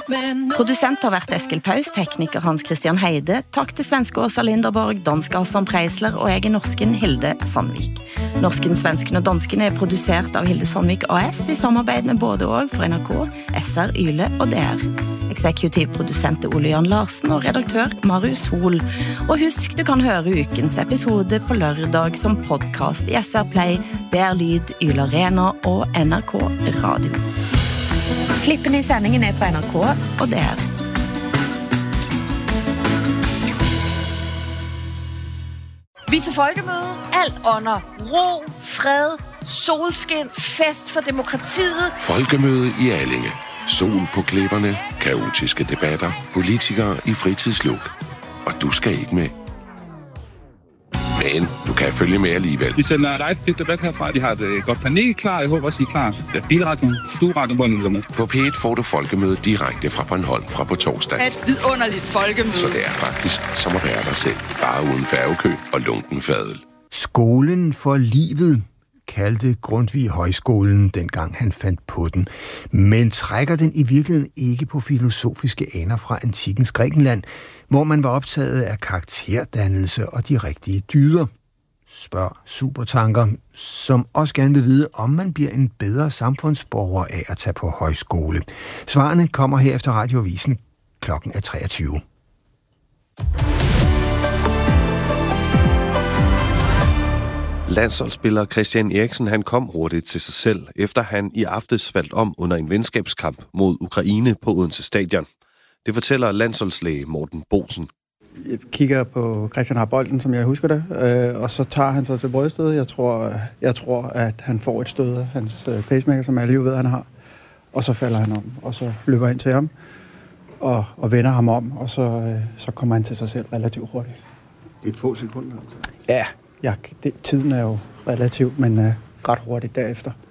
Producent har vært Eskil Paus, tekniker Hans Christian Heide, takk til svenske Åsa Linderborg, danske Hassan Preisler og jeg norsken Hilde Sandvik. Norsken, svensken og dansken produsert av Hilde Sandvik AS i samarbeid med både og for NRK, SR, Yle og DR. Eksekutiv produsent Ole Jan Larsen og redaktør Marius Hol. Og husk, du kan høre ukens episode på lørdag som podcast i SR Play, DR Lyd, Yle Arena og NRK Radio. Klippene i sendingen på NRK og DR. Vi til folkemøde. Alt under ro, fred, solskin, fest for demokratiet. Folkemøde i Allinge. Sol på klipperne, kaotiske debatter, politikere i fritidsluk. Og du skal ikke med. Men du kan følge med alligevel. Vi sender live debat herfra. Vi har et godt panel klar. Jeg håber også, I er klar. Bilradioen, stueradioen, hvor nu er med. På P1 får du folkemøde direkte fra Bornholm fra på torsdag. Et vidunderligt folkemøde. Så det er faktisk som at være dig selv. Bare uden færgekø og lunken fadel. Skolen for livet kaldte Grundtvig Højskolen, dengang han fandt på den. Men trækker den i virkeligheden ikke på filosofiske aner fra antikkens Grækenland, hvor man var optaget af karakterdannelse og de rigtige dyder? Spørg supertanker, som også gerne vil vide, om man bliver en bedre samfundsborger af at tage på højskole. Svarene kommer her efter Radioavisen. Klokken er 23. Landsholdsspiller Christian Eriksen, han kom hurtigt til sig selv, efter han i aftes faldt om under en venskabskamp mod Ukraine på Odense Stadion. Det fortæller landsholdslæge Morten Bosen. Jeg kigger på Christian har bolden, som jeg husker det, og så tager han sig til bryststødet. Jeg tror, at han får et stød af hans pacemaker, som alle jo ved, han har. Og så falder han om, og så løber ind til ham og vender ham om, og så kommer han til sig selv relativt hurtigt. Det er få sekunder, altså. Ja, tiden er jo relativt, men ret hurtigt derefter.